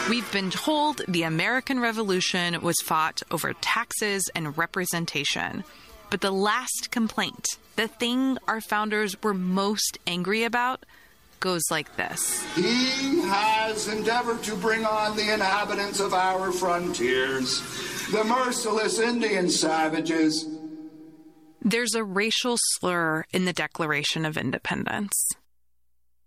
We've been told the American Revolution was fought over taxes and representation. But the last complaint, the thing our founders were most angry about, goes like this. He has endeavored to bring on the inhabitants of our frontiers, the merciless Indian savages. There's a racial slur in the Declaration of Independence.